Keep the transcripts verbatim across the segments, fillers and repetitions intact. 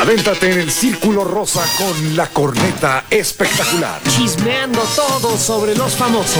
Adéntrate en el Círculo Rosa con la corneta espectacular. Chismeando todo sobre los famosos.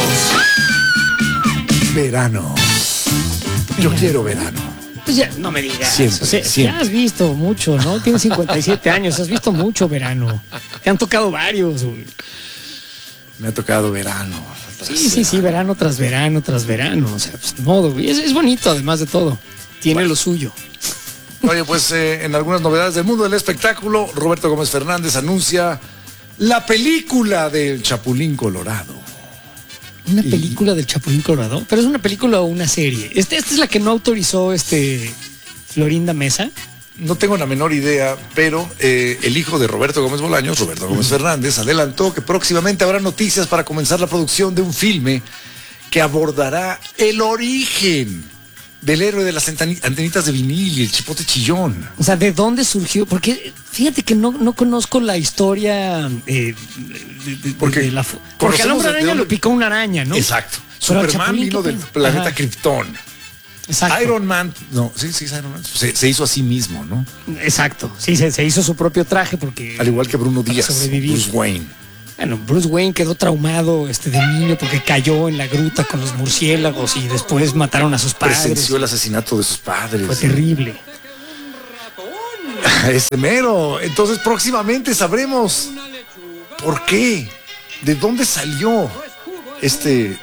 Verano. Yo quiero verano. Pues ya, no me digas. Siempre, o sea, siempre. Ya has visto mucho, ¿no? Tienes cincuenta y siete años, has visto mucho verano. Te han tocado varios, güey. Me ha tocado verano. Sí, sí, sí, verano tras verano tras verano. O sea, pues modo, güey. Es, es bonito, además de todo. Tiene bueno. lo suyo. Oye, pues eh, en algunas novedades del mundo del espectáculo, Roberto Gómez Fernández anuncia la película del Chapulín Colorado. Una película y... del Chapulín Colorado, pero es una película o una serie. Este, esta es la que no autorizó este Florinda Mesa. No tengo la menor idea, pero eh, el hijo de Roberto Gómez Bolaños, Roberto Gómez Fernández, adelantó que próximamente habrá noticias para comenzar la producción de un filme que abordará el origen del héroe de las antenitas de vinil y el chipote chillón. O sea, ¿de dónde surgió? Porque fíjate que no, no conozco la historia eh, de, de, porque, de la... Porque al hombre araña lo picó una araña, ¿no? Exacto. Pero Superman vino del planeta Ajá. Krypton. Exacto. Iron Man, no, sí, sí, Iron Man. Se, se hizo a sí mismo, ¿no? Exacto. Sí, se, se hizo su propio traje porque... Al igual que Bruno Díaz, Bruce Wayne. Bueno, Bruce Wayne quedó traumado este, de niño porque cayó en la gruta con los murciélagos y después mataron a sus padres. Presenció el asesinato de sus padres. Fue terrible. Ese mero. Entonces próximamente sabremos por qué, de dónde salió este...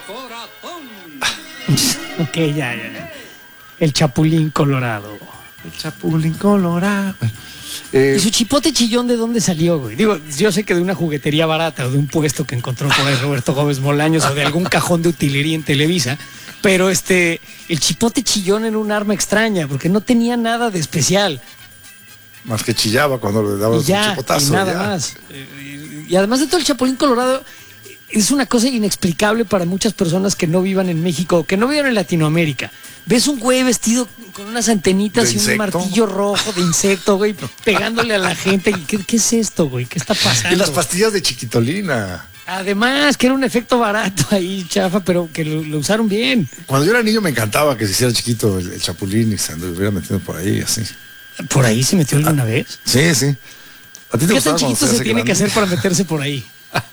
Ok, ya, ya, ya. El Chapulín Colorado. El Chapulín Colorado. Eh, ¿Y su chipote chillón de dónde salió, güey? Digo, yo sé que de una juguetería barata o de un puesto que encontró por ahí Roberto Gómez Bolaños o de algún cajón de utilería en Televisa, pero este, el chipote chillón era un arma extraña porque no tenía nada de especial. Más que chillaba cuando le dabas ya, un chipotazo. Y nada ya. más. Y además de todo, el Chapulín Colorado es una cosa inexplicable para muchas personas que no vivan en México, que no vivan en Latinoamérica. Ves un güey vestido con unas antenitas y un martillo rojo de insecto, güey, pegándole a la gente. ¿Qué, qué es esto, güey? ¿Qué está pasando? Y las pastillas de chiquitolina. Además, que era un efecto barato ahí, chafa, pero que lo, lo usaron bien. Cuando yo era niño me encantaba que se hiciera chiquito el, el Chapulín y se anduviera metiendo por ahí, así. ¿Por ahí se metió alguna ah, vez? Sí, sí. ¿A ti te ¿Qué tan chiquito se, se tiene grande? que hacer para meterse por ahí?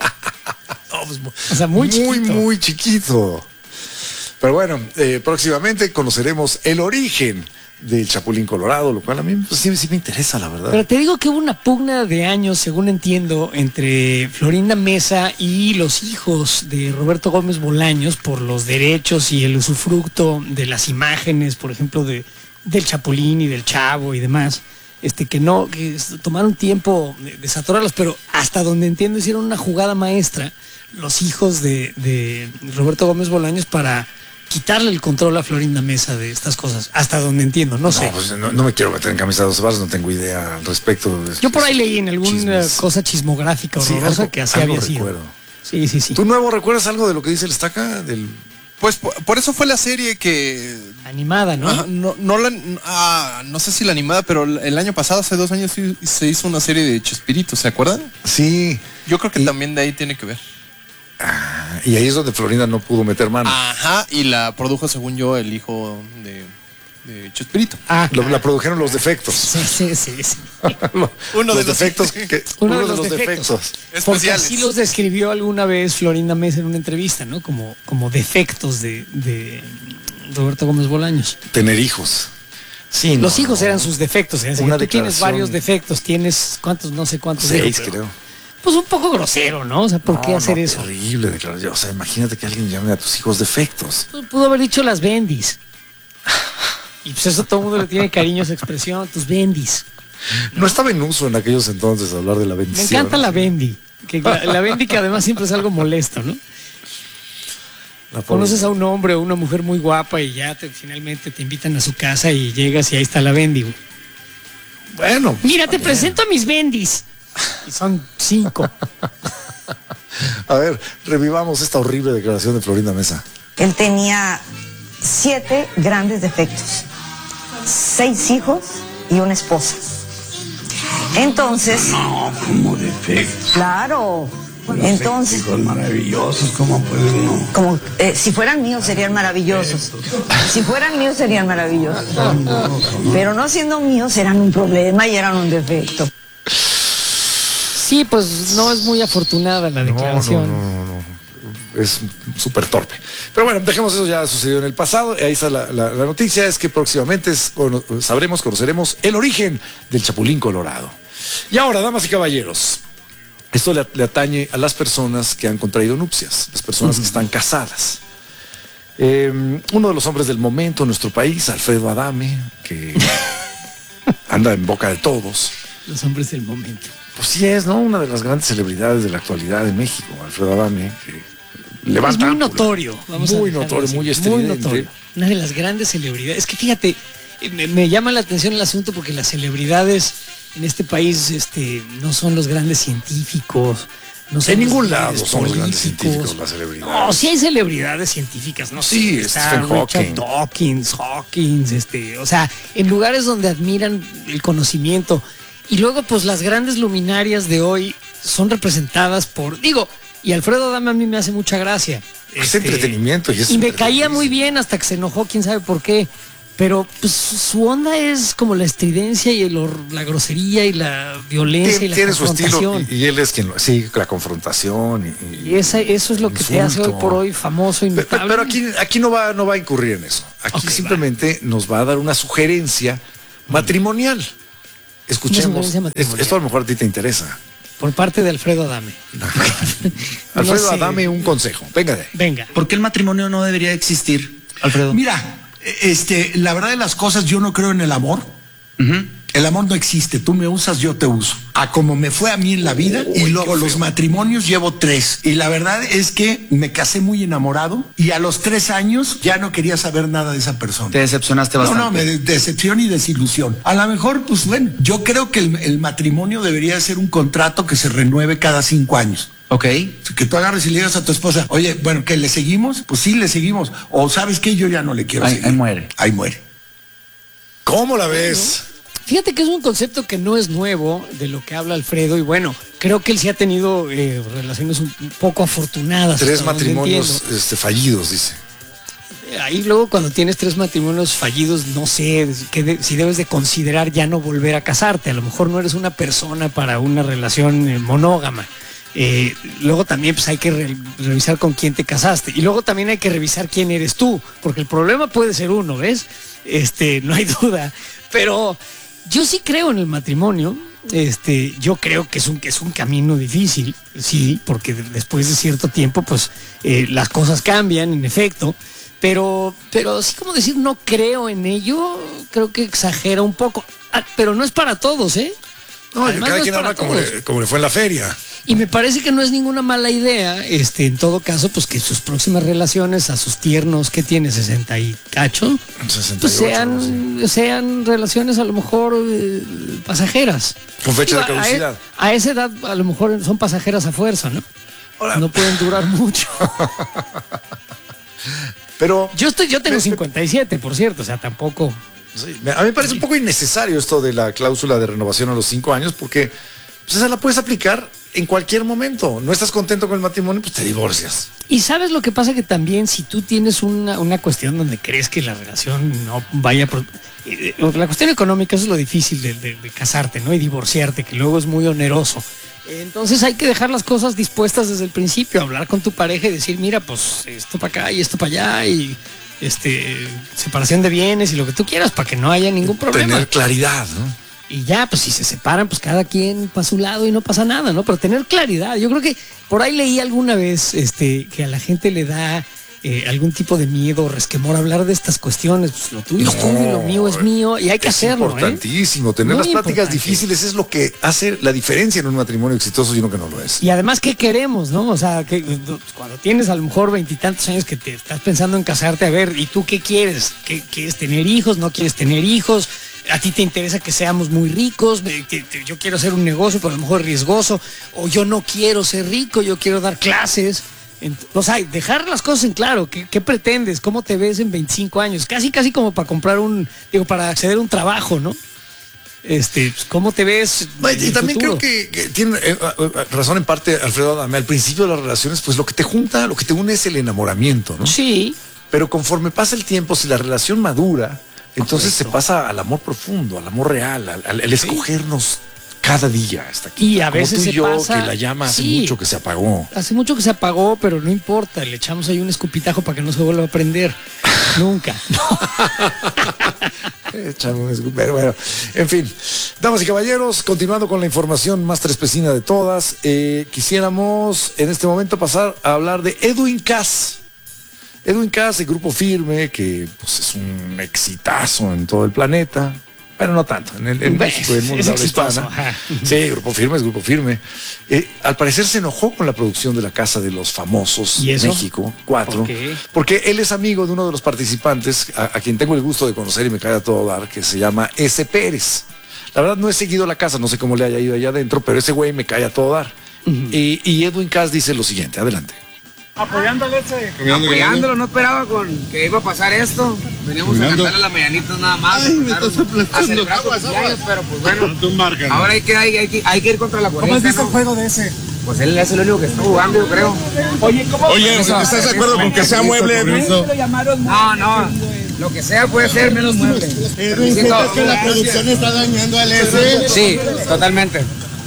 No, pues, o sea, muy, muy chiquito. Muy, muy chiquito. Pero bueno, eh, próximamente conoceremos el origen del Chapulín Colorado, lo cual a mí pues, sí, sí me interesa, la verdad. Pero te digo que hubo una pugna de años, según entiendo, entre Florinda Mesa y los hijos de Roberto Gómez Bolaños por los derechos y el usufructo de las imágenes, por ejemplo, de, del Chapulín y del Chavo y demás. Este, que no, que tomaron tiempo de desatorarlos, pero hasta donde entiendo hicieron una jugada maestra los hijos de, de Roberto Gómez Bolaños para quitarle el control a Florinda Mesa de estas cosas, hasta donde entiendo, no, no sé. Pues no, no me quiero meter en camisa de dos varas, no tengo idea al respecto. De Yo por ahí leí en alguna chismes. cosa chismográfica horrorosa sí, algo, que así había recuerdo. sido. Sí, sí, sí. ¿Tú, Nuevo, recuerdas algo de lo que dice el Estaca? Del... Pues por, por eso fue la serie que... Animada, ¿no? Ajá, no, no, la, ah, no sé si la animada, pero el año pasado, hace dos años, sí, se hizo una serie de Chespirito, ¿se acuerdan? Sí. Yo creo que y... también de ahí tiene que ver. Ah, y ahí es donde Florinda no pudo meter mano. Ajá, y la produjo, según yo, el hijo de, de Chespirito. Ah, Lo, la produjeron los defectos. Sí, sí, sí. sí. uno de los defectos. Que, uno, uno de los, de los defectos. defectos. Porque así los describió alguna vez Florinda Mesa en una entrevista, ¿no? Como, como defectos de, de Roberto Gómez Bolaños. Tener hijos. Sí, los no, hijos no. eran sus defectos. ¿eh? Tú tienes varios defectos, tienes cuántos, no sé cuántos. Seis, dijo, creo. Pues un poco grosero, ¿no? O sea, ¿por no, qué hacer no, eso? Terrible declaración. O sea, imagínate que alguien llame a tus hijos defectos. Pudo haber dicho las bendis. Y pues eso todo el mundo le tiene cariño a esa expresión, tus bendis. ¿no? no estaba en uso en aquellos entonces hablar de la bendición. Me encanta la bendi. Que la, la bendi que además siempre es algo molesto, ¿no? Conoces a un hombre o una mujer muy guapa y ya te, finalmente te invitan a su casa y llegas y ahí está la bendi. Bueno. Pues, mira, te presento a mis bendis. Y son cinco. A ver, revivamos esta horrible declaración de Florinda Mesa. Él tenía siete grandes defectos, seis hijos y una esposa. Entonces... No, como defectos. Claro. Bueno, entonces... hijos maravillosos, ¿cómo puede uno? Como, eh, si fueran míos serían maravillosos. Si fueran míos serían maravillosos. Pero no siendo míos eran un problema y eran un defecto. Sí, pues no es muy afortunada la declaración. No, no, no, no, no. Es súper torpe. Pero bueno, dejemos eso, ya sucedió en el pasado. Ahí está la, la, la noticia, es que próximamente es, bueno, sabremos, conoceremos el origen del Chapulín Colorado. Y ahora, damas y caballeros, esto le, le atañe a las personas que han contraído nupcias, las personas uh-huh. que están casadas. Eh, uno de los hombres del momento en nuestro país, Alfredo Adame, que anda en boca de todos. Los hombres del momento. Pues sí es, ¿no? Una de las grandes celebridades de la actualidad de México, Alfredo Adame, que levanta es muy ámpula. notorio. Vamos muy a notorio, así, muy estridente. Muy notorio. Una de las grandes celebridades. Es que fíjate, me, me llama la atención el asunto porque las celebridades en este país este, no son los grandes científicos. No en ningún lado son los grandes científicos las celebridades. No, sí hay celebridades científicas, ¿no? Sí, está Richard Dawkins, Hawkins, este, o sea, en lugares donde admiran el conocimiento. Y luego, pues, las grandes luminarias de hoy son representadas por, digo, y Alfredo Adame a mí me hace mucha gracia. Es este, entretenimiento. Y, es y me caía muy bien hasta que se enojó, quién sabe por qué. Pero pues su onda es como la estridencia y el, la grosería y la violencia. Tien, y la tiene confrontación. Su estilo y, y él es quien, sí, la confrontación. Y, y esa, eso es lo que te hace hoy por hoy famoso, imitable. Pero, pero aquí, aquí no, va, no va a incurrir en eso. Aquí okay, simplemente va. nos va a dar una sugerencia matrimonial. Escuchemos. Matrimonial. Esto a lo mejor a ti te interesa. Por parte de Alfredo Adame. Alfredo no sé. Adame, un consejo. Venga de. Venga. ¿Por qué el matrimonio no debería existir, Alfredo? Mira, este, la verdad de las cosas, yo no creo en el amor. Uh-huh. El amor no existe. Tú me usas, yo te uso. A como me fue a mí en la vida. Uy, y luego los matrimonios llevo tres. Y la verdad es que me casé muy enamorado. Y a los tres años ya no quería saber nada de esa persona. Te decepcionaste bastante. No, no, me de- decepción y desilusión. A lo mejor, pues bueno, yo creo que el, el matrimonio debería ser un contrato que se renueve cada cinco años. Ok. Que tú agarres y le digas a tu esposa, oye, bueno, ¿que le seguimos? Pues sí, le seguimos. O ¿sabes qué? Yo ya no le quiero ahí, seguir. Ahí muere. Ahí muere. ¿Cómo la ves? Fíjate que es un concepto que no es nuevo de lo que habla Alfredo y bueno, creo que él sí ha tenido eh, relaciones un poco afortunadas. Tres matrimonios este, fallidos, dice. Ahí luego cuando tienes tres matrimonios fallidos, no sé que de, si debes de considerar ya no volver a casarte. A lo mejor no eres una persona para una relación eh, monógama. Eh, luego también pues hay que re- revisar con quién te casaste y luego también hay que revisar quién eres tú, porque el problema puede ser uno, ¿ves? Este, no hay duda, pero yo sí creo en el matrimonio. Este, yo creo que es un que es un camino difícil, sí, porque después de cierto tiempo pues eh, las cosas cambian, en efecto. Pero, pero así como decir no creo en ello, creo que exagera un poco. Ah, pero no es para todos, ¿eh? No, Además, cada no quien habla como le, como le fue en la feria. Y me parece que no es ninguna mala idea, este, en todo caso, pues que sus próximas relaciones a sus tiernos, ¿qué tiene? ¿sesenta y cacho? sesenta y ocho, pues sean, sí. sean relaciones a lo mejor eh, pasajeras. Con fecha Digo, de caducidad. A, a esa edad a lo mejor son pasajeras a fuerza, ¿no? Hola. No pueden durar mucho. Pero yo estoy, yo tengo cincuenta y siete, por cierto, o sea, tampoco. Sí, a mí me parece un poco innecesario esto de la cláusula de renovación a los cinco años, porque pues, esa la puedes aplicar en cualquier momento. No estás contento con el matrimonio, pues te divorcias. Y sabes lo que pasa que también si tú tienes una, una cuestión donde crees que la relación no vaya por, eh, la cuestión económica, eso es lo difícil de, de, de casarte, ¿no? Y divorciarte, que luego es muy oneroso. Entonces hay que dejar las cosas dispuestas desde el principio, hablar con tu pareja y decir, mira, pues esto para acá y esto para allá y este separación de bienes y lo que tú quieras para que no haya ningún problema. Tener claridad, ¿no? Y ya, pues si se separan, pues cada quien para su lado y no pasa nada, ¿no? Pero tener claridad. Yo creo que por ahí leí alguna vez este, que a la gente le da eh, algún tipo de miedo o resquemor hablar de estas cuestiones. Pues lo tuyo no, es tuyo y lo mío es mío y hay que es hacerlo. Es importantísimo. ¿eh? Tener Muy las pláticas importante. difíciles es lo que hace la diferencia en un matrimonio exitoso y uno que no lo es. Y además, ¿qué queremos, no? O sea, que cuando tienes a lo mejor veintitantos años que te estás pensando en casarte, a ver, ¿y tú qué quieres? ¿Qué, ¿Quieres tener hijos? ¿No quieres tener hijos? A ti te interesa que seamos muy ricos, que, que yo quiero hacer un negocio, pero a lo mejor riesgoso, o yo no quiero ser rico, yo quiero dar clases. O sea, dejar las cosas en claro. ¿Qué, qué pretendes? ¿Cómo te ves en veinticinco años? Casi, casi como para comprar un, digo, para acceder a un trabajo, ¿no? Este, pues, ¿cómo te ves? Y también futuro? creo que, que tiene eh, razón en parte Alfredo Adame. Al principio de las relaciones, pues lo que te junta, lo que te une es el enamoramiento, ¿no? Sí. Pero conforme pasa el tiempo, si la relación madura, entonces Correcto. se pasa al amor profundo, al amor real, al, al, al escogernos cada día está aquí. Y a Como veces tú y se yo, pasa- que la llama hace sí. mucho que se apagó. Hace mucho que se apagó, pero no importa, le echamos ahí un escupitajo para que no se vuelva a prender. Nunca. Échame un escupe, pero bueno, en fin, damas y caballeros, continuando con la información más trespecina de todas, eh, quisiéramos en este momento pasar a hablar de Edwin Cass. Edwin Cass, el Grupo Firme, que pues, es un exitazo en todo el planeta. Bueno, no tanto, en, el, en Pues, México y en el mundo es de habla exitoso, hispana. ajá. Sí, Grupo Firme es Grupo Firme. Eh, al parecer se enojó con la producción de La Casa de los Famosos ¿Y eso? México cuatro, ¿Por qué? porque él es amigo de uno de los participantes a, a quien tengo el gusto de conocer y me cae a todo dar, que se llama S. Pérez. La verdad no he seguido la casa, no sé cómo le haya ido allá adentro, pero ese güey me cae a todo dar. y, y Edwin Cass dice lo siguiente, adelante. Apoyándole ese. Apoyándolo, no esperaba con que iba a pasar esto. Veníamos a cantarle las mañanitas nada más. Ay, me estás a aplastando. celebrar su cumpleaños, pero pues bueno. Tú márcalo. Ahora hay que, hay, hay que, hay que ir contra la corriente. ¿Cómo has visto ¿no? el juego de ese? Pues él es el único que está jugando, yo creo. Oye, ¿cómo? Oye, ¿estás de acuerdo con que sea mueble, Edwin? Lo llamaron No, no. Lo que sea puede ser menos mueble. Edwin, Sí, ¿sientes no. que la producción está dañando al S? Sí, totalmente.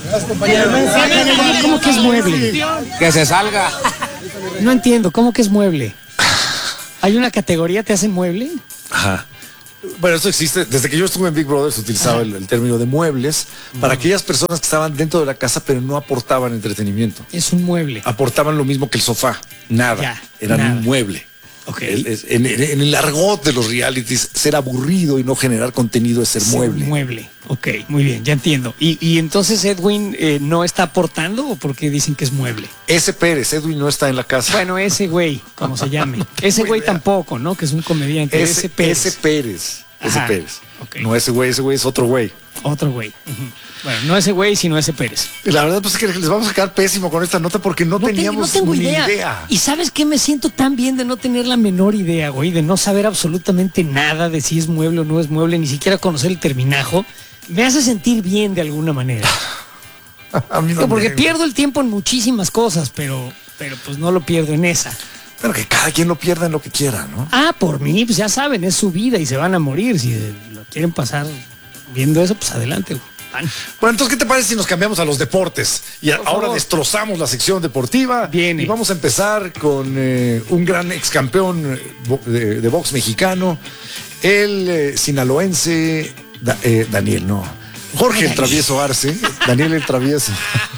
¿Cómo que es mueble? Que se salga. No entiendo, ¿cómo que es mueble? ¿Hay una categoría te hacen mueble? Ajá. Bueno, esto existe, desde que yo estuve en Big Brother se utilizaba el, el término de muebles para aquellas personas que estaban dentro de la casa pero no aportaban entretenimiento. Es un mueble. Aportaban lo mismo que el sofá, nada, Ya, eran nada. un mueble. Ok. El- es- en, en- en el argot de los realities, ser aburrido y no generar contenido es ser Sí, mueble. Mueble. Ok, muy bien, ya entiendo. ¿Y, y entonces Edwin eh, no está aportando o por qué dicen que es mueble? Ese Pérez, Edwin no está en la casa. Bueno, ese güey, como se llame. Ese güey tampoco, ¿no? Que es un comediante. ese, Ese Pérez. ese Pérez, ese Ajá, Pérez. ok. No ese güey, ese güey es otro güey. Otro güey. Ujú. Bueno, no ese güey, sino ese Pérez. La verdad pues es que les vamos a quedar pésimo con esta nota porque no, No, te- teníamos no tengo ni idea. idea. Y sabes qué, me siento tan bien de no tener la menor idea, güey, de no saber absolutamente nada de si es mueble o no es mueble, ni siquiera conocer el terminajo. Me hace sentir bien de alguna manera. A mí no Porque me- pierdo el tiempo en muchísimas cosas, pero, pero pues no lo pierdo en esa. Pero que cada quien lo pierda en lo que quiera, ¿no? Ah, por mí, pues ya saben, es su vida y se van a morir. Si eh, lo quieren pasar viendo eso, pues adelante, güey. Van. Bueno, entonces, ¿qué te parece si nos cambiamos a los deportes? Y a- Por ahora favor. destrozamos la sección deportiva. Viene. Y vamos a empezar con eh, un gran ex campeón eh, bo- de, de box mexicano, el eh, sinaloense Da- eh, Daniel, no. Jorge el Travieso Arce. Daniel el Travieso.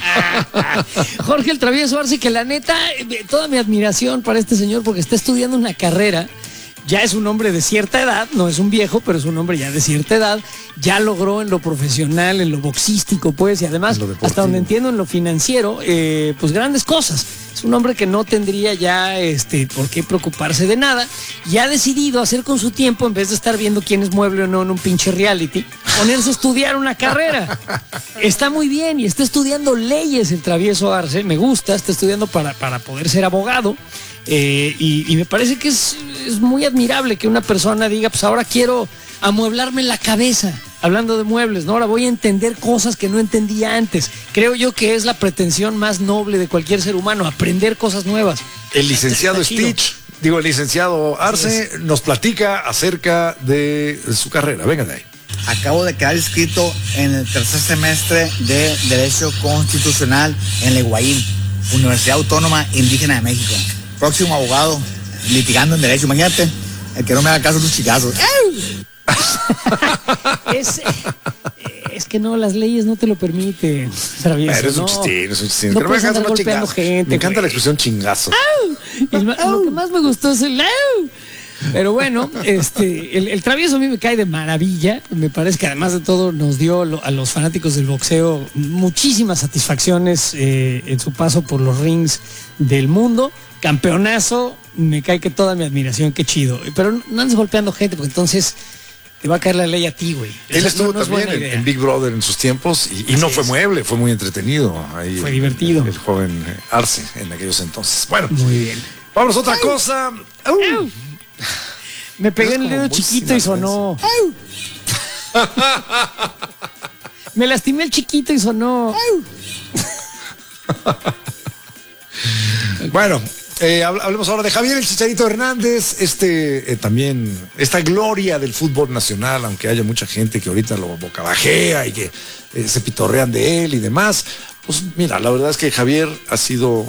Jorge el Travieso Arce, que la neta, eh, toda mi admiración para este señor porque está estudiando una carrera. Ya es un hombre de cierta edad, no es un viejo, pero es un hombre ya de cierta edad. Ya logró en lo profesional, en lo boxístico, pues, y además, En lo deportivo. hasta donde entiendo, en lo financiero, eh, pues grandes cosas. Es un hombre que no tendría ya este, por qué preocuparse de nada y ha decidido hacer con su tiempo, en vez de estar viendo quién es mueble o no en un pinche reality, ponerse a estudiar una carrera. Está muy bien y está estudiando leyes el Travieso Arce, me gusta, está estudiando para, para poder ser abogado. Eh, y, y me parece que es, es muy admirable que una persona diga, pues ahora quiero amueblarme la cabeza, hablando de muebles, ¿no? Ahora voy a entender cosas que no entendía antes. Creo yo que es la pretensión más noble de cualquier ser humano, aprender cosas nuevas. El licenciado Está chido. Stitch, digo, el licenciado Arce, nos platica acerca de su carrera. Venga de ahí. Acabo de quedar inscrito en el tercer semestre de Derecho Constitucional en la Higuaín, Universidad Autónoma Indígena de México. Próximo abogado litigando en Derecho. Imagínate, el que no me haga caso de los chicazos. Es, eh, es que no, las leyes no te lo permiten, Travieso. Pero es un no. chistín, es un chistín. No Que me puedes hagas andar unos golpeando chingazos. gente, Me encanta güey. la expresión chingazo. Y el ma- lo que más me gustó es el ¡au! Pero bueno, este, el, el Travieso a mí me cae de maravilla. Me parece que además de todo nos dio lo- a los fanáticos del boxeo muchísimas satisfacciones eh, en su paso por los rings del mundo. Campeonazo, me cae que toda mi admiración, qué chido. Pero no andes golpeando gente porque entonces te va a caer la ley a ti, güey. Él Esa estuvo no es también buena en, idea. en Big Brother en sus tiempos y, y no Así fue es. mueble, fue muy entretenido. Ahí Fue el- divertido. El, joven eh, Arce en aquellos entonces. Bueno, Muy bien. vámonos a otra cosa. Au. Me pegué Es en el como dedo muy chiquito y sonó. Me lastimé el chiquito y sonó. Bueno, Eh, hablemos ahora de Javier el Chicharito Hernández, este eh, también, esta gloria del fútbol nacional, aunque haya mucha gente que ahorita lo bocabajea y que eh, se pitorrean de él y demás. Pues mira, la verdad es que Javier ha sido...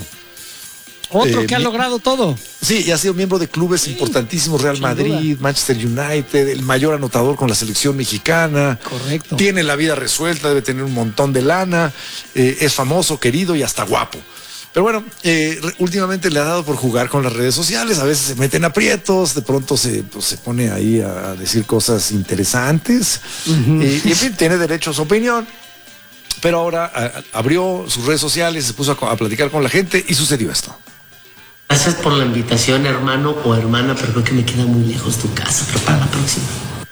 Otro eh, que ha mi... logrado todo. Sí, y ha sido miembro de clubes sí, importantísimos, Real Madrid, duda. Manchester United, el mayor anotador con la selección mexicana. Correcto. Tiene la vida resuelta, debe tener un montón de lana, eh, es famoso, querido y hasta guapo. Pero bueno, eh, últimamente le ha dado por jugar con las redes sociales, a veces se mete en aprietos, de pronto se, pues, se pone ahí a decir cosas interesantes, uh-huh. y, y en fin, tiene derecho a su opinión. Pero ahora a, abrió sus redes sociales, se puso a, a platicar con la gente y sucedió esto. Gracias por la invitación, hermano o hermana, pero creo que me queda muy lejos tu casa, pero para la próxima.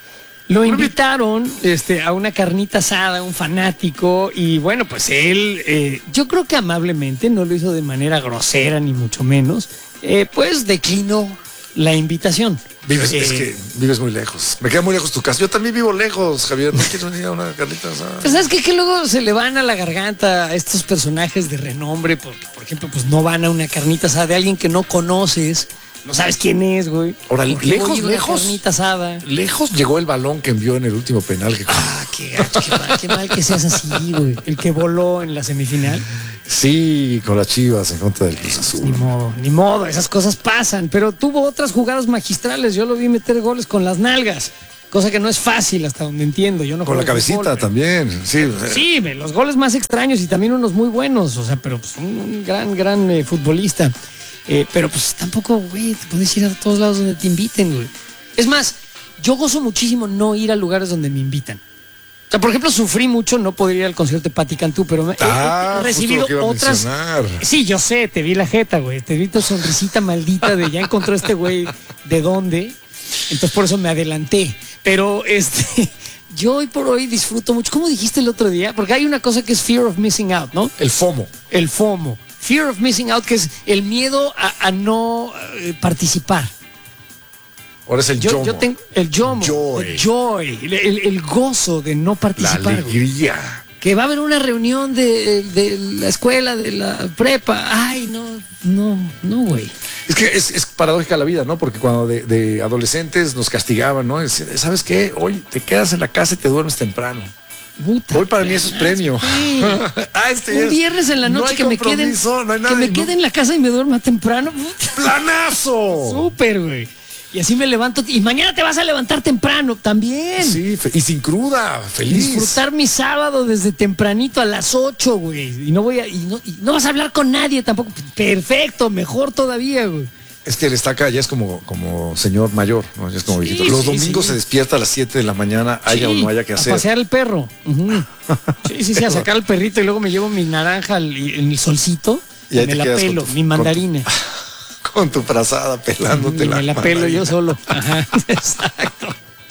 Lo invitaron este, a una carnita asada, un fanático, y bueno, pues él, eh, yo creo que amablemente, no lo hizo de manera grosera ni mucho menos, eh, pues declinó la invitación. Vives, eh, es que vives muy lejos. Me queda muy lejos tu casa. Yo también vivo lejos, Javier. ¿No quieres venir a una carnita asada? Pues sabes qué? Que luego se le van a la garganta a estos personajes de renombre, porque por ejemplo, pues no van a una carnita asada de alguien que no conoces. No sabes quién es, güey. Ahora, lejos, lejos. Carnita asada. Lejos llegó el balón que envió en el último penal. Que... Ah, qué gacho, qué mal, qué mal que seas así, güey. El que voló en la semifinal. Sí, con las Chivas en contra del Cruz Azul. Ni modo, ni modo, esas cosas pasan. Pero tuvo otras jugadas magistrales. Yo lo vi meter goles con las nalgas. Cosa que no es fácil hasta donde entiendo. Yo no con la cabecita fútbol, también. Sí, sí, los goles más extraños y también unos muy buenos. O sea, pero pues, un, un gran, gran eh, futbolista. Eh, pero pues tampoco, güey, te puedes ir a todos lados donde te inviten, güey. Es más, yo gozo muchísimo no ir a lugares donde me invitan. O sea, por ejemplo, sufrí mucho no poder ir al concierto de Patti Cantú, pero me, ah, he, he recibido otras. Sí, yo sé, te vi la jeta, güey. Te vi tu sonrisita maldita de ya encontró este güey de dónde. Entonces por eso me adelanté. Pero este, yo hoy por hoy disfruto mucho. ¿Cómo dijiste el otro día? Porque hay una cosa que es fear of missing out, ¿no? El FOMO. El FOMO. Fear of missing out, que es el miedo a, a no eh, participar. Ahora es el yo, yomo. Yo tengo el yomo, joy, el, joy el, el, el gozo de no participar. La alegría. Güey. Que va a haber una reunión de, de la escuela, de la prepa. Ay, no, no, no, güey. Es que es, es paradójica la vida, ¿no? Porque cuando de, de adolescentes nos castigaban, ¿no? Es, ¿sabes qué? Hoy te quedas en la casa y te duermes temprano. Puta, hoy para mí eso es premio. Sí. ah, este un viernes en la noche no que me queden no hay nada, que me no. quede en la casa y me duerma temprano. ¡Planazo! Súper, güey. Y así me levanto y mañana te vas a levantar temprano también. Sí, y sin cruda, feliz. Disfrutar mi sábado desde tempranito a las ocho, güey. Y no voy a y no, y no vas a hablar con nadie tampoco. Perfecto, mejor todavía, güey. Es que el estaca ya es como, como señor mayor, ¿no? Ya es como sí, viejito. Los sí, domingos sí. se despierta a las siete de la mañana, haya sí, o no haya que hacer. A pasear el perro. Uh-huh. Sí, sí, sí, a sacar al perrito y luego me llevo mi naranja en el solcito y, y me la pelo, tu, mi mandarina. Con tu, con tu frazada pelándote y la me la mandarina. pelo yo solo. Ajá, exacto.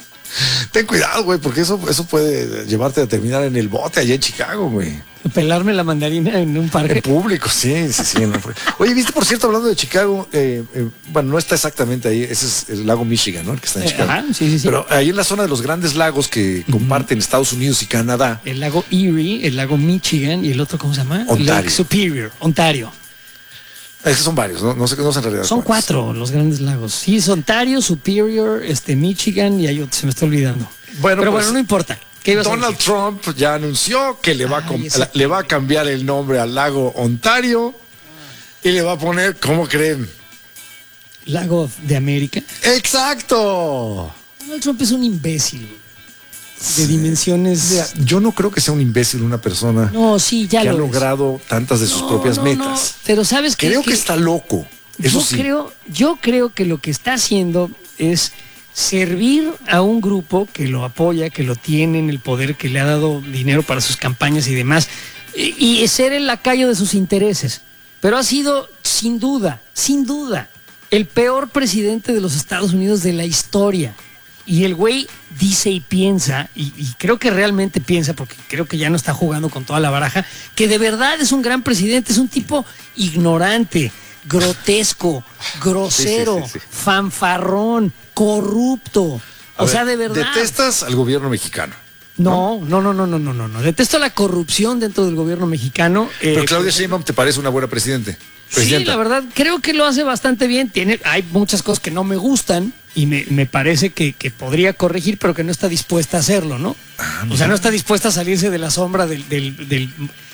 Ten cuidado, güey, porque eso, eso puede llevarte a terminar en el bote allá en Chicago, güey. Pelarme la mandarina en un parque. En público, sí, sí, sí. Oye, viste, por cierto, hablando de Chicago, eh, eh, bueno, no está exactamente ahí, ese es el lago Michigan, ¿no? El que está en Chicago. Eh, ajá, sí, sí, sí. Pero ahí en la zona de los grandes lagos que uh-huh. comparten Estados Unidos y Canadá. El lago Erie, el lago Michigan y el otro, ¿cómo se llama? Ontario. Lake Superior, Ontario. Es que son varios, ¿no? No sé qué no sé en realidad. Son cuáles. cuatro los grandes lagos. Sí, es Ontario, Superior, este, Michigan y hay otro, se me está olvidando. Bueno, pero pues, bueno, no importa. Donald Trump ya anunció que le va, a Ay, la, le va a cambiar el nombre al lago Ontario y le va a poner, ¿cómo creen? Lago de América. ¡Exacto! Donald Trump es un imbécil de dimensiones. Mira, yo no creo que sea un imbécil una persona no, sí, ya que lo ha logrado es. tantas de sus no, propias no, metas. No. Pero sabes que creo que, que está loco. Eso yo sí. creo, yo creo que lo que está haciendo es servir a un grupo que lo apoya, que lo tiene en el poder, que le ha dado dinero para sus campañas y demás, y, y ser el lacayo de sus intereses. Pero ha sido, sin duda, sin duda, el peor presidente de los Estados Unidos de la historia. Y el güey dice y piensa, y, y creo que realmente piensa, porque creo que ya no está jugando con toda la baraja, que de verdad es un gran presidente, es un tipo ignorante, grotesco, grosero, sí, sí, sí, sí. fanfarrón, corrupto. A o ver, sea, de verdad. ¿detestas al gobierno mexicano? No, no, no, no, no, no, no, no. Detesto la corrupción dentro del gobierno mexicano. Pero eh, Claudia Sheinbaum te parece una buena presidente. Presidenta. Sí, la verdad, creo que lo hace bastante bien. Tiene, hay muchas cosas que no me gustan y me, me parece que, que podría corregir, pero que no está dispuesta a hacerlo, ¿no? Ah, o sea, no está dispuesta a salirse de la sombra del... del, del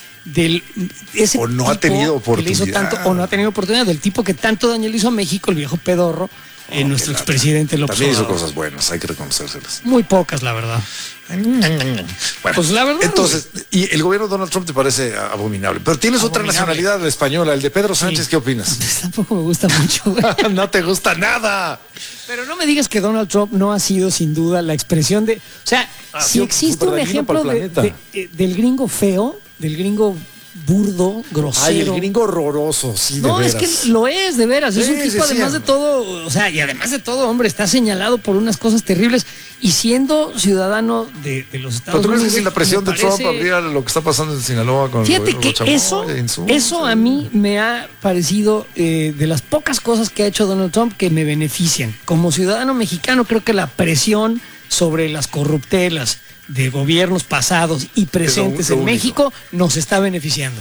del ese o no ha tipo tenido que le hizo oportunidad. tanto, o no ha tenido oportunidad, del tipo que tanto daño le hizo a México, el viejo pedorro, eh, Oh, nuestro qué lata. expresidente López También hizo Obrador. cosas buenas, hay que reconocérselas. Muy pocas, la verdad. Bueno, Pues la verdad, entonces, y el gobierno de Donald Trump te parece abominable, pero tienes otra Abominable. nacionalidad, la española, el de Pedro Sánchez, Sí. ¿qué opinas? Tampoco me gusta mucho, güey. No te gusta nada. Pero no me digas que Donald Trump no ha sido sin duda la expresión de... O sea, Ha si sido existe un superdañino ejemplo para el de- planeta. de- eh, del gringo feo, del gringo burdo, grosero... Ay, el gringo horroroso, sí, de No, es veras. que lo es, de veras. es Sí, un tipo, sí, sí, además de hombre. todo, o sea, y además de todo, hombre, está señalado por unas cosas terribles. Y siendo ciudadano de, de los Estados ¿Pero tú crees Unidos... que sin la presión me de Trump parece- habría lo que está pasando en Sinaloa con Fíjate el que gobierno eso, Chamoy, en su- eso a mí me ha parecido eh, de las pocas cosas que ha hecho Donald Trump que me benefician. Como ciudadano mexicano, creo que la presión sobre las corruptelas de gobiernos pasados y presentes lo en único. México nos está beneficiando.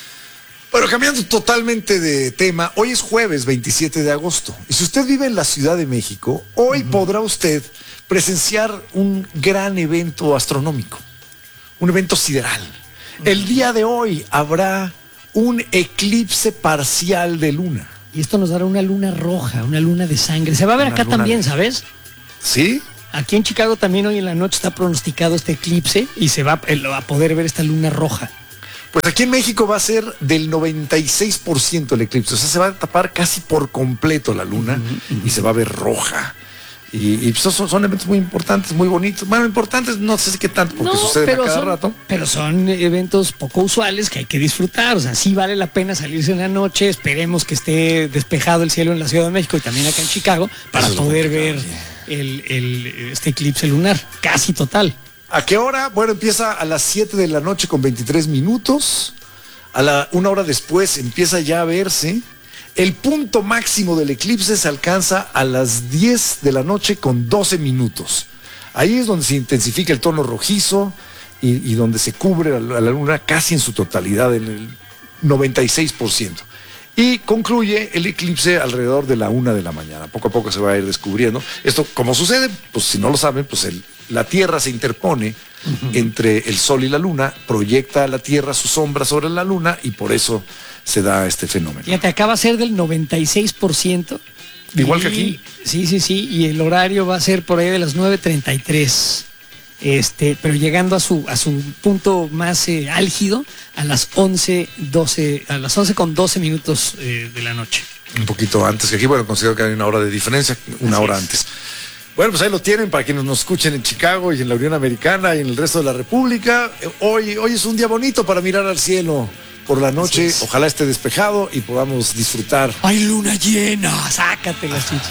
Pero cambiando totalmente de tema, hoy es jueves veintisiete de agosto. Y si usted vive en la Ciudad de México, hoy podrá usted presenciar un gran evento astronómico, un evento sideral. El día de hoy habrá un eclipse parcial de luna. Y esto nos dará una luna roja, una luna de sangre. Se va a ver Una acá luna también, de- ¿sabes? ¿Sí? Aquí en Chicago también hoy en la noche está pronosticado este eclipse y se va el- a poder ver esta luna roja. Pues aquí en México va a ser del noventa y seis por ciento el eclipse. O sea, se va a tapar casi por completo la luna y se va a ver roja. Y, y pues son, son eventos muy importantes, muy bonitos. Bueno, importantes no sé si qué tanto, porque suceden a cada son, rato. pero son eventos poco usuales que hay que disfrutar. O sea, sí vale la pena salirse en la noche. Esperemos que esté despejado el cielo en la Ciudad de México y también acá en Chicago para Eso es lo poder complicado, ver el, el- este eclipse lunar, casi total. ¿A qué hora? Bueno, empieza a las siete de la noche con veintitrés minutos. A la una hora después empieza ya a verse. El punto máximo del eclipse se alcanza a las diez de la noche con doce minutos. Ahí es donde se intensifica el tono rojizo y, y donde se cubre a la, a la luna casi en su totalidad, en el noventa y seis por ciento. Y concluye el eclipse alrededor de la una de la mañana. Poco a poco se va a ir descubriendo. Esto, como sucede, pues si no lo saben, pues el, la Tierra se interpone entre el Sol y la Luna, proyecta a la Tierra su sombra sobre la Luna y por eso se da este fenómeno. Fíjate, acá va a ser del noventa y seis por ciento. Igual Y- que aquí. Sí, sí, sí. Y el horario va a ser por ahí de las nueve treinta y tres. Este, pero llegando a su, a su punto más eh, álgido a las once, doce, a las once con doce minutos eh, de la noche. Un poquito antes que aquí, bueno, considero que hay una hora de diferencia, una Así hora es. antes. Bueno, pues ahí lo tienen para quienes nos escuchen en Chicago y en la Unión Americana y en el resto de la República. Eh, Hoy, hoy es un día bonito para mirar al cielo por la noche. es. Ojalá esté despejado y podamos disfrutar. ¡Ay, luna llena! ¡Sácate las chichas!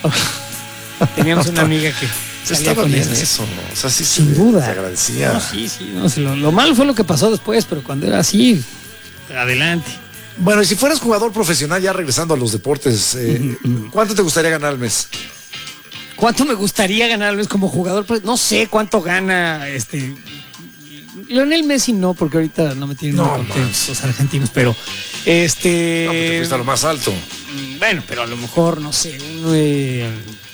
Teníamos una amiga que salía Estaba con bien esas. eso, ¿no? O sea, sí Sin se, duda. se agradecía. No, sí, sí. No, sí, lo, lo malo fue lo que pasó después, pero cuando era así, adelante. Bueno, y si fueras jugador profesional, ya regresando a los deportes, eh, ¿cuánto te gustaría ganar al mes? ¿Cuánto me gustaría ganar al mes como jugador? Pues no sé cuánto gana este Lionel Messi, no, porque ahorita no me tienen No, muy contentos los argentinos, pero este No, pues te fuiste a lo más alto. mm, bueno, pero a lo mejor, no sé, un, eh,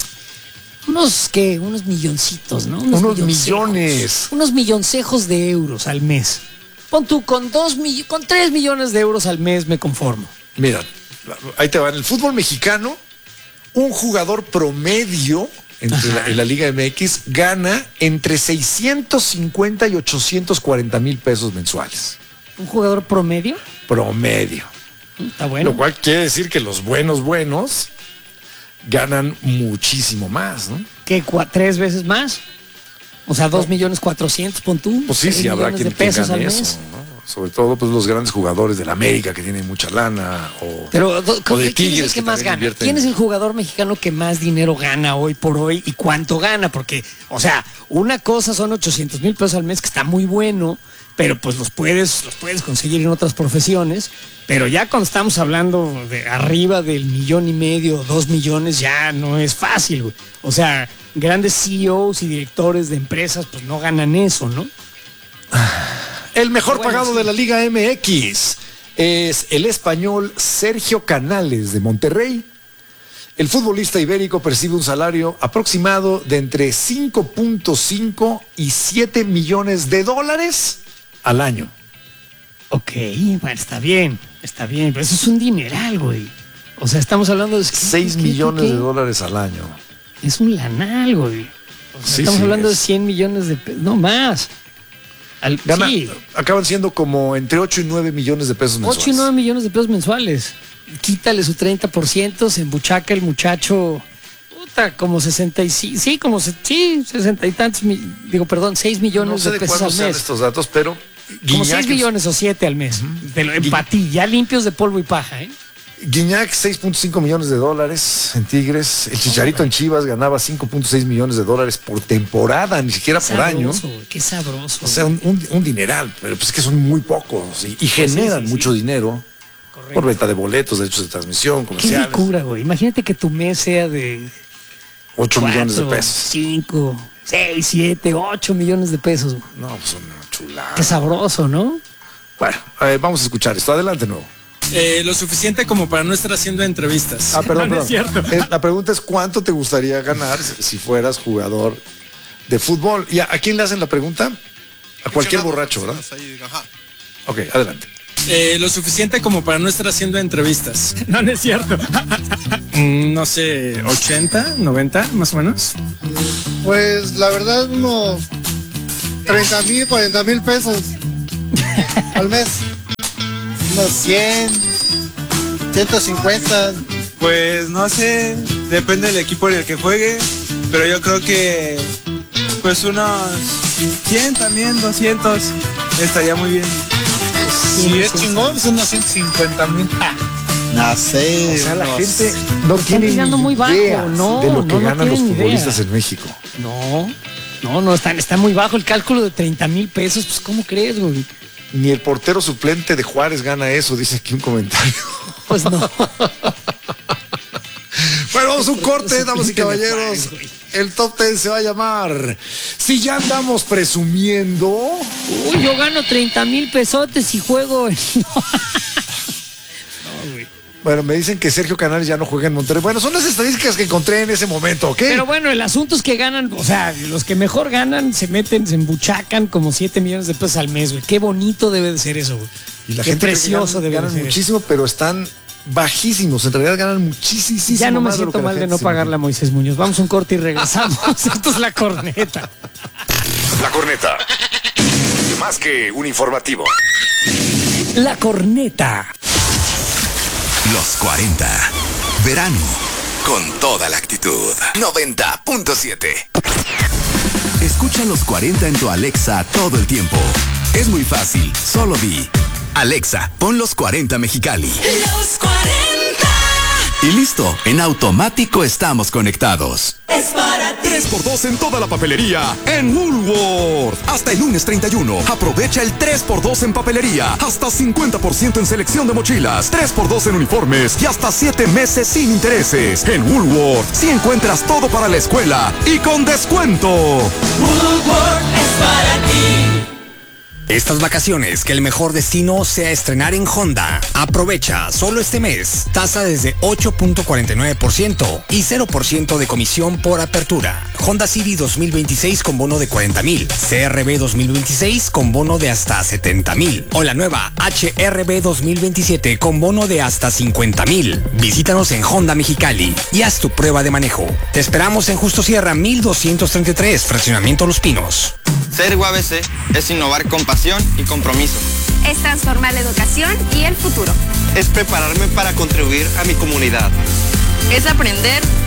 unos qué, unos milloncitos, ¿no? Unos milloncejos. millones. Unos milloncejos de euros al mes. Pon tú, con dos mill- con tres millones de euros al mes me conformo. Mira, ahí te va. En el fútbol mexicano, un jugador promedio entre la, en la Liga M X gana entre seiscientos cincuenta y ochocientos cuarenta mil pesos mensuales. ¿Un jugador promedio? Promedio. Está bueno. Lo cual quiere decir que los buenos buenos ganan muchísimo más, ¿no? ¿Qué? cua- ¿Tres veces más? O sea, dos millones cuatrocientos, pon tú. Pues sí, tres sí habrá millones quien, de quien pesos gane al eso, mes. ¿no? Sobre todo pues los grandes jugadores de la América que tienen mucha lana o, Pero do- o de ¿quién es el Tigres que más también gana? invierten. ¿Quién es el jugador mexicano que más dinero gana hoy por hoy y cuánto gana? Porque, o sea, una cosa son ochocientos mil pesos al mes, que está muy bueno, pero pues los puedes, los puedes conseguir en otras profesiones. Pero ya cuando estamos hablando de arriba del millón y medio, dos millones, ya no es fácil, güey. O sea, grandes C E Os y directores de empresas, pues no ganan eso, ¿no? El mejor Bueno, pagado sí. de la Liga M X. es el español Sergio Canales de Monterrey. El futbolista ibérico percibe un salario aproximado de entre cinco punto cinco y siete millones de dólares al año. Ok, bueno, está bien, está bien, pero eso es un dineral, güey. O sea, estamos hablando de... seis millones de dólares al año. Es un lanal, güey. O sea, Sí, estamos sí, hablando es. de cien millones de pesos, no más. Al, Gana, sí, acaban siendo como entre ocho y nueve millones de pesos mensuales. ocho y nueve millones de pesos mensuales. Quítale su treinta por ciento, se embuchaca el muchacho, puta, como sesenta y cinco, sí, como se, sí, sesenta y tantos, mi- digo, perdón, seis millones No sé de de pesos cuándo al sean mes. estos datos, pero Como Guiñac seis es- millones o siete al mes. De lo, en Gui- patí, ya limpios de polvo y paja, ¿eh? Guiñac seis punto cinco millones de dólares en Tigres. El Chicharito en Chivas ganaba cinco punto seis millones de dólares por temporada, ni siquiera por año. Sabroso, güey, qué sabroso. O sea, un, un- un dineral, pero pues es que son muy pocos y, y generan sí, sí. mucho dinero por venta de boletos, derechos de transmisión, Qué comerciales. locura, güey. Imagínate que tu mes sea de ocho millones de cuatro, pesos. cinco, seis, siete, ocho millones de pesos. No, pues una chulada. Qué sabroso, ¿no? Bueno, eh, vamos a escuchar esto. Adelante, nuevo. Eh, lo suficiente como para no estar haciendo entrevistas. Ah, perdón, No, no es perdón. cierto. Eh, La pregunta es cuánto te gustaría ganar si si fueras jugador de fútbol. ¿Y a, a quién le hacen la pregunta? A cualquier borracho, ¿verdad? Ok, adelante. Eh, lo suficiente como para no estar haciendo entrevistas. No, no es cierto. Mm, no sé, ochenta, noventa, más o menos. Pues la verdad, unos treinta mil, cuarenta mil pesos al mes. Unos cien, ciento cincuenta. Pues no sé, depende del equipo en el que juegue, pero yo creo que pues unos cien también, doscientos, estaría muy bien. Si es chingón, son unos ciento cincuenta mil. No sé. O sea, la unos- gente no tiene ni tirando muy bajo, idea no, de lo no, que no ganan los tienen idea. futbolistas en México. No, no, no, está, está muy bajo el cálculo de treinta mil pesos. Pues, ¿cómo crees, güey? Ni el portero suplente de Juárez gana eso, dice aquí un comentario. Pues no. Bueno, vamos a un corte, damas y caballeros. El top ten se va a llamar Si ya andamos presumiendo. Uy, yo gano treinta mil pesotes y juego. en- Bueno, me dicen que Sergio Canales ya no juega en Monterrey. Bueno, son las estadísticas que encontré en ese momento, ¿ok? Pero bueno, el asunto es que ganan, o sea, los que mejor ganan se meten, se embuchacan como siete millones de pesos al mes, güey. Qué bonito debe de ser eso, güey. Y la Qué gente cree que precioso ganan, debe de ganan ser eso. muchísimo, pero están bajísimos. En realidad ganan muchísimo. Ya no me más de lo siento que la mal de gente no se pagarle a Moisés Muñoz. Vamos a un corte y regresamos. Esto es La Corneta. La Corneta. Más que un informativo. La Corneta. Los cuarenta. Verano. Con toda la actitud. noventa punto siete. Escucha los cuarenta en tu Alexa todo el tiempo. Es muy fácil. Solo di: Alexa, pon los cuarenta Mexicali. Los cuarenta. Y listo. En automático estamos conectados. Es para ti. tres por dos en toda la papelería en Woolworth. Hasta el lunes treinta y uno. Aprovecha el tres por dos en papelería. Hasta cincuenta por ciento en selección de mochilas. tres por dos en uniformes. Y hasta siete meses sin intereses. En Woolworth sí encuentras todo para la escuela. Y con descuento. Woolworth es para ti. Estas vacaciones, que el mejor destino sea estrenar en Honda. Aprovecha solo este mes. Tasa desde ocho punto cuarenta y nueve por ciento y cero por ciento de comisión por apertura. Honda Civic dos mil veintiséis con bono de cuarenta mil. C R V dos mil veintiséis con bono de hasta setenta mil. O la nueva H R V dos mil veintisiete con bono de hasta cincuenta mil. Visítanos en Honda Mexicali y haz tu prueba de manejo. Te esperamos en Justo Sierra mil doscientos treinta y tres, Fraccionamiento Los Pinos. Ser U A B C es innovar con pasión y compromiso. Es transformar la educación y el futuro. Es prepararme para contribuir a mi comunidad. Es aprender